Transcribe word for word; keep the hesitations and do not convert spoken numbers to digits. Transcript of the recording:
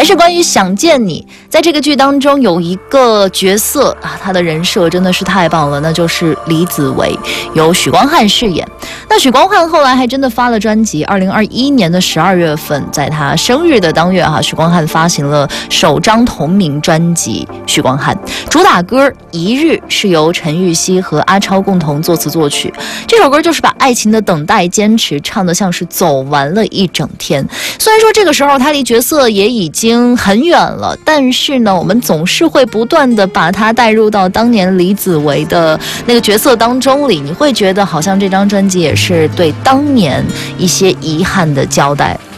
还是关于想见你。在这个剧当中有一个角色啊，他的人设真的是太棒了，那就是李子维，由许光汉饰演。那许光汉后来还真的发了专辑，二零二一年的十二月份，在他生日的当月哈、啊，许光汉发行了首张同名专辑《许光汉》，主打歌《一日》是由陈玉熙和阿超共同作词作曲。这首歌就是把爱情的等待、坚持唱得像是走完了一整天。虽然说这个时候他离角色也已经很远了，但是呢，我们总是会不断的把他带入到当年李子维的那个角色当中里，你会觉得好像这张专辑也是对当年一些遗憾的交代。